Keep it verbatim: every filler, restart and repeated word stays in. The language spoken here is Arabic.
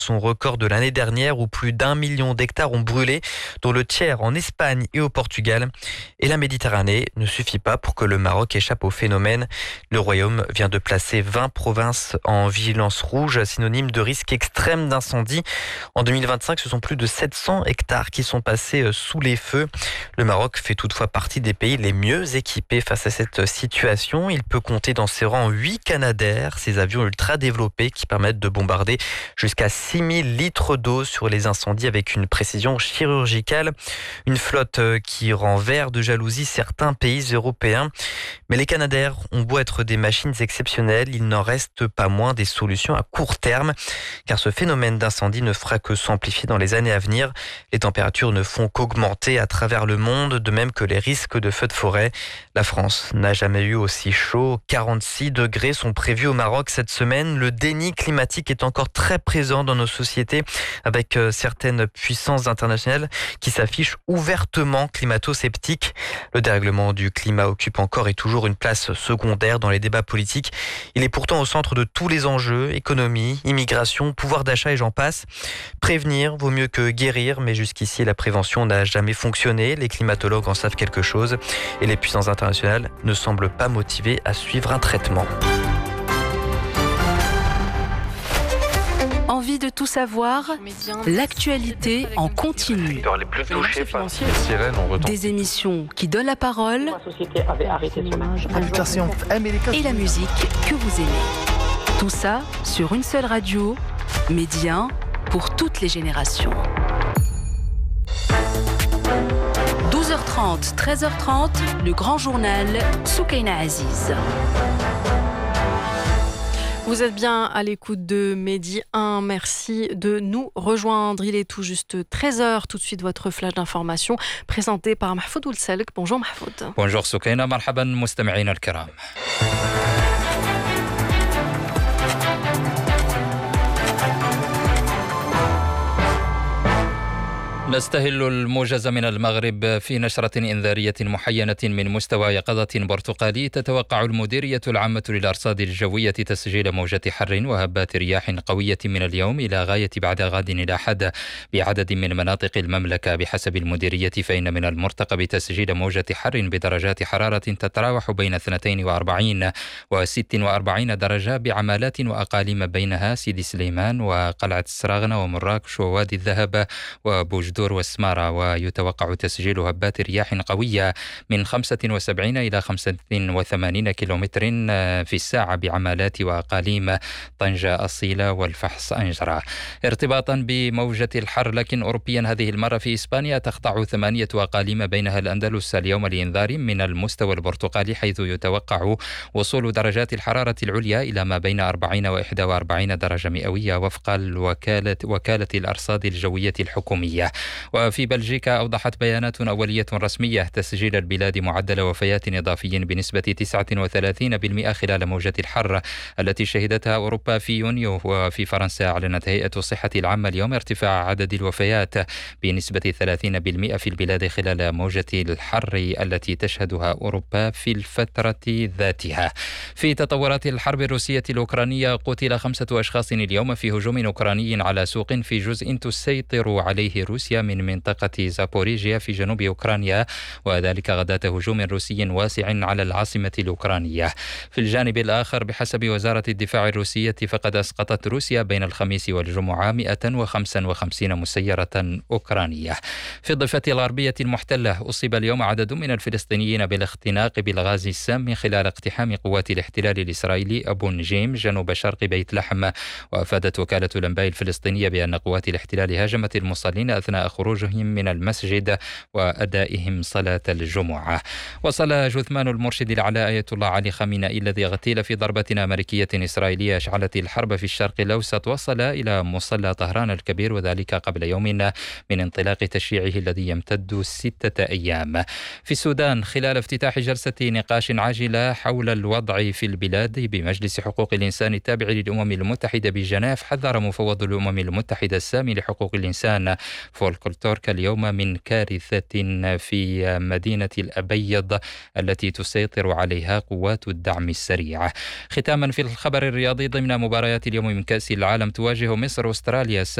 son record de l'année dernière où plus d'un million d'hectares ont brûlé, dont le tiers en Espagne et au Portugal. Et la Méditerranée ne suffit pas pour que le Maroc échappe au phénomène. Le Royaume vient de placer vingt provinces en vigilance rouge, synonyme de risque extrême d'incendie. En deux mille vingt-cinq, ce sont plus de sept cents hectares qui sont passés sous les feux. Le Maroc fait toutefois partie des pays les mieux équipés face à cette situation. Il peut compter dans ses rangs huit Canadair, ces avions ultra développés qui permettent de bombarder jusqu'à six mille litres d'eau sur les incendies avec une précision chirurgicale. Une flotte qui rend vert de jalousie certains pays européens. Mais les Canadair ont beau être des machines exceptionnelles, il n'en reste pas moins des solutions à court terme, car ce phénomène d'incendie ne fera que s'amplifier dans les années à venir. Les températures ne font qu'augmenter à travers le monde, de même que les risques de feux de forêt. La France n'a jamais eu aussi chaud. quarante-six degrés sont prévus au Maroc cette semaine. Le déni climatique est encore très présent dans nos sociétés, avec certaines puissances internationales qui s'affichent ouvertement climato-sceptiques. Le dérèglement du climat occupe encore et toujours une place secondaire dans les débats politiques. Il est pourtant au centre de tous les enjeux, économie, immigration, pouvoir d'achat et j'en passe. Prévenir vaut mieux que guérir, mais jusqu'ici la prévention n'a jamais fonctionné. Les climatologues en savent quelque chose et les puissances internationales ne semblent pas motivées à suivre un traitement. Envie de tout savoir? L'actualité en continu. Des émissions qui donnent la parole et la musique que vous aimez. Tout ça sur une seule radio, Média pour toutes les générations. douze heures trente, treize heures trente, le grand journal Soukaina Aziz. Vous êtes bien à l'écoute de Medi un. Merci de nous rejoindre. Il est tout juste treize heures. Tout de suite, votre flash d'information présenté par Mahfoud Oulselk. Bonjour Mahfoud. Bonjour Soukaina. Marhaban مستمعينا الكرام. نستهل الموجز من المغرب في نشرة إنذارية محينة من مستوى يقظة برتقالي. تتوقع المديرية العامة للأرصاد الجوية تسجيل موجة حر وهبات رياح قوية من اليوم إلى غاية بعد غد الأحد بعدد من مناطق المملكة. بحسب المديرية فإن من المرتقب تسجيل موجة حر بدرجات حرارة تتراوح بين اثنتين وأربعين وست وأربعين درجة بعمالات وأقاليم بينها سيدي سليمان وقلعة السراغنة ومراكش ووادي الذهب وبوجدور والسمارة. ويتوقع تسجيل هبات رياح قوية من خمسة وسبعين إلى خمسة وثمانين كيلومتر في الساعة بعمالات وأقاليم طنجة أصيلة والفحص أنجرة. ارتباطا بموجة الحر لكن أوروبيا هذه المرة في إسبانيا تخضع ثمانية أقاليم بينها الأندلس اليوم لإنذار من المستوى البرتقالي، حيث يتوقع وصول درجات الحرارة العليا إلى ما بين أربعين وإحدى وأربعين درجة مئوية وفق الوكالة وكالة الأرصاد الجوية الحكومية. وفي بلجيكا أوضحت بيانات أولية رسمية تسجيل البلاد معدل وفيات إضافي بنسبة تسعة وثلاثين بالمئة خلال موجة الحر التي شهدتها أوروبا في يونيو. وفي فرنسا أعلنت هيئة الصحة العامة اليوم ارتفاع عدد الوفيات بنسبة ثلاثين بالمئة في البلاد خلال موجة الحر التي تشهدها أوروبا في الفترة ذاتها. في تطورات الحرب الروسية الأوكرانية قتل خمسة أشخاص اليوم في هجوم أوكراني على سوق في جزء تسيطر عليه روسيا من منطقة زابوريجيا في جنوب أوكرانيا، وذلك غداة هجوم روسي واسع على العاصمة الأوكرانية. في الجانب الآخر بحسب وزارة الدفاع الروسية فقد أسقطت روسيا بين الخميس والجمعة مئة وخمسة وخمسين مسيرة أوكرانية. في الضفة الغربية المحتلة أصيب اليوم عدد من الفلسطينيين بالاختناق بالغاز السام خلال اقتحام قوات الاحتلال الإسرائيلي أبو نجيم جنوب شرق بيت لحم. وأفادت وكالة الأنباء الفلسطينية بأن قوات الاحتلال هاجمت المصلين أثناء خروجهم من المسجد وأدائهم صلاة الجمعة. وصل جثمان المرشد الأعلى آية الله علي خامنئي الذي اغتيل في ضربة أمريكية إسرائيلية أشعلت الحرب في الشرق الأوسط وصل إلى مصلى طهران الكبير، وذلك قبل يوم من انطلاق تشييعه الذي يمتد ستة أيام. في السودان خلال افتتاح جلسة نقاش عاجلة حول الوضع في البلاد بمجلس حقوق الإنسان التابع للأمم المتحدة بجنيف، حذر مفوض الأمم المتحدة السامي لحقوق الإنسان فولكر تنقل تركيا اليوم من كارثة في مدينة الأبيض التي تسيطر عليها قوات الدعم السريع. ختاما في الخبر الرياضي، ضمن مباريات اليوم من كأس العالم تواجه مصر أستراليا